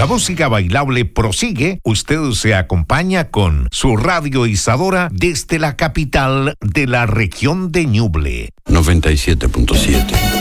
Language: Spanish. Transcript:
La música bailable prosigue. Usted se acompaña con su radio izadora desde la capital de la región de Ñuble. 97.7.